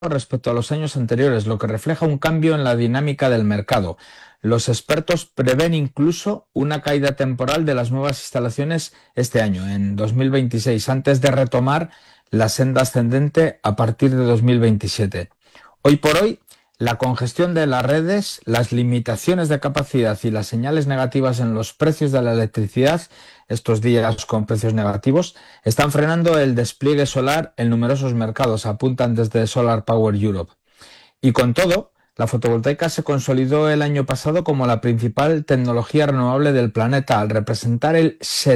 respecto a los años anteriores, lo que refleja un cambio en la dinámica del mercado. Los expertos prevén incluso una caída temporal de las nuevas instalaciones este año, en 2026, antes de retomar la senda ascendente a partir de 2027. Hoy por hoy, la congestión de las redes, las limitaciones de capacidad y las señales negativas en los precios de la electricidad, estos días con precios negativos, están frenando el despliegue solar en numerosos mercados, apuntan desde Solar Power Europe. Y con todo, la fotovoltaica se consolidó el año pasado como la principal tecnología renovable del planeta, al representar el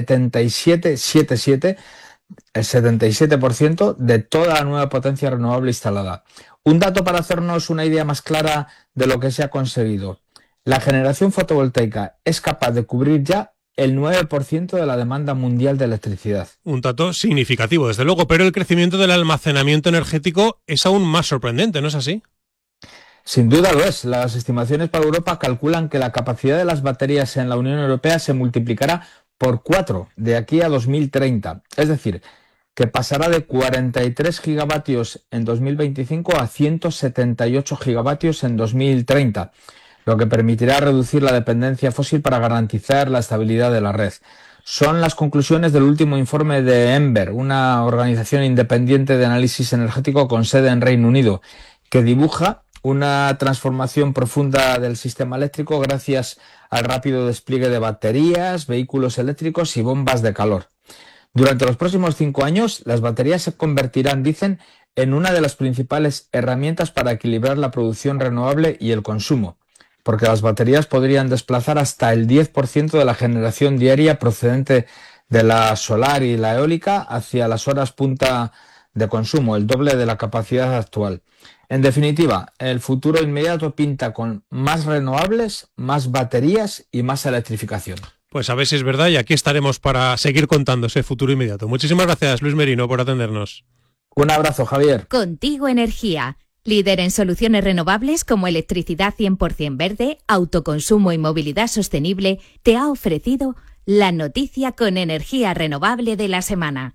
77% de toda la nueva potencia renovable instalada. Un dato para hacernos una idea más clara de lo que se ha conseguido. La generación fotovoltaica es capaz de cubrir ya el 9% de la demanda mundial de electricidad. Un dato significativo, desde luego, pero el crecimiento del almacenamiento energético es aún más sorprendente, ¿no es así? Sin duda lo es. Las estimaciones para Europa calculan que la capacidad de las baterías en la Unión Europea se multiplicará por 4 de aquí a 2030. Es decir, que pasará de 43 gigavatios en 2025 a 178 gigavatios en 2030, lo que permitirá reducir la dependencia fósil para garantizar la estabilidad de la red. Son las conclusiones del último informe de Ember, una organización independiente de análisis energético con sede en Reino Unido, que dibuja una transformación profunda del sistema eléctrico gracias al rápido despliegue de baterías, vehículos eléctricos y bombas de calor. Durante los próximos 5 años, las baterías se convertirán, dicen, en una de las principales herramientas para equilibrar la producción renovable y el consumo, porque las baterías podrían desplazar hasta el 10% de la generación diaria procedente de la solar y la eólica hacia las horas punta de consumo, el doble de la capacidad actual. En definitiva, el futuro inmediato pinta con más renovables, más baterías y más electrificación. Pues a ver si es verdad y aquí estaremos para seguir contando ese futuro inmediato. Muchísimas gracias, Luis Merino, por atendernos. Un abrazo, Javier. Contigo Energía, líder en soluciones renovables como electricidad 100% verde, autoconsumo y movilidad sostenible, te ha ofrecido la noticia con energía renovable de la semana.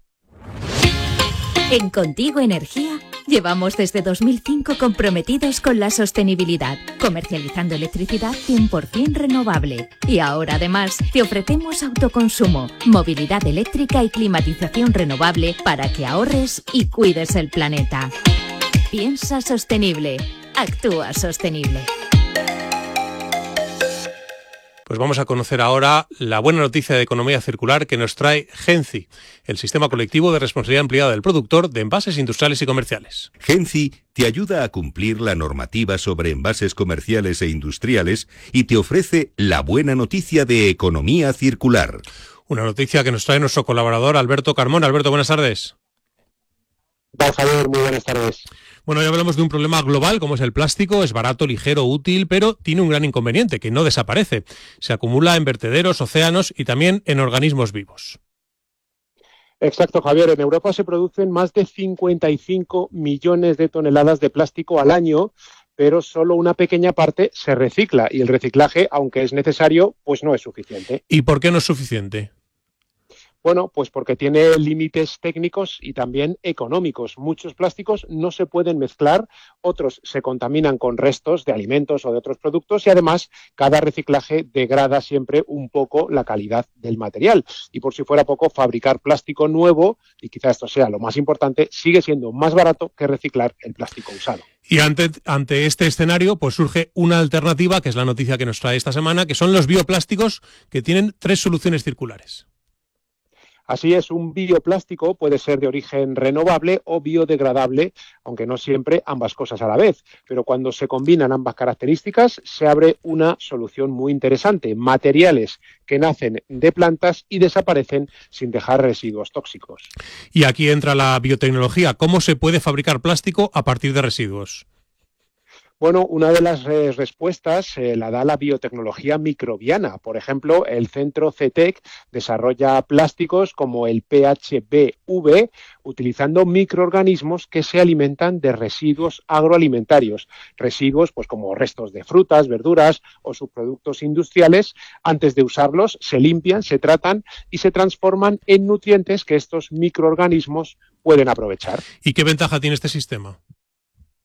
En Contigo Energía llevamos desde 2005 comprometidos con la sostenibilidad, comercializando electricidad 100% renovable. Y ahora además te ofrecemos autoconsumo, movilidad eléctrica y climatización renovable para que ahorres y cuides el planeta. Piensa sostenible, actúa sostenible. Pues vamos a conocer ahora la buena noticia de economía circular que nos trae Genci, el sistema colectivo de responsabilidad ampliada del productor de envases industriales y comerciales. Genci te ayuda a cumplir la normativa sobre envases comerciales e industriales y te ofrece la buena noticia de economía circular. Una noticia que nos trae nuestro colaborador Alberto Carmona. Alberto, buenas tardes. Hola, Javier, muy buenas tardes. Bueno, ya hablamos de un problema global como es el plástico. Es barato, ligero, útil, pero tiene un gran inconveniente, que no desaparece. Se acumula en vertederos, océanos y también en organismos vivos. Exacto, Javier. En Europa se producen más de 55 millones de toneladas de plástico al año, pero solo una pequeña parte se recicla y el reciclaje, aunque es necesario, pues no es suficiente. ¿Y por qué no es suficiente? Bueno, pues porque tiene límites técnicos y también económicos. Muchos plásticos no se pueden mezclar, otros se contaminan con restos de alimentos o de otros productos y además cada reciclaje degrada siempre un poco la calidad del material. Y por si fuera poco, fabricar plástico nuevo, y quizá esto sea lo más importante, sigue siendo más barato que reciclar el plástico usado. Y ante este escenario, pues surge una alternativa, que es la noticia que nos trae esta semana, que son los bioplásticos, que tienen 3 soluciones circulares. Así es, un bioplástico puede ser de origen renovable o biodegradable, aunque no siempre ambas cosas a la vez. Pero cuando se combinan ambas características, se abre una solución muy interesante. Materiales que nacen de plantas y desaparecen sin dejar residuos tóxicos. Y aquí entra la biotecnología. ¿Cómo se puede fabricar plástico a partir de residuos? Bueno, una de las respuestas la da la biotecnología microbiana. Por ejemplo, el centro CETEC desarrolla plásticos como el PHBV utilizando microorganismos que se alimentan de residuos agroalimentarios. Residuos pues como restos de frutas, verduras o subproductos industriales. Antes de usarlos se limpian, se tratan y se transforman en nutrientes que estos microorganismos pueden aprovechar. ¿Y qué ventaja tiene este sistema?